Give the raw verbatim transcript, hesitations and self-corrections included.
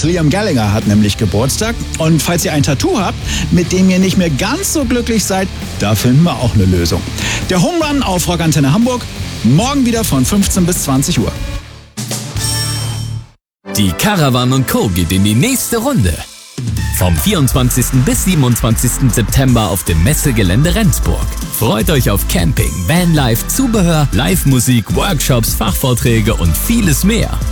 Bassist Liam Gallagher hat nämlich Geburtstag. Und falls ihr ein Tattoo habt, mit dem ihr nicht mehr ganz so glücklich seid, da finden wir auch eine Lösung. Der Home Run auf Rockantenne Hamburg, morgen wieder von fünfzehn bis zwanzig Uhr. Die Caravan und Co. geht in die nächste Runde. Vom vierundzwanzigsten bis siebenundzwanzigsten September auf dem Messegelände Rendsburg. Freut euch auf Camping, Vanlife, Zubehör, Live-Musik, Workshops, Fachvorträge und vieles mehr.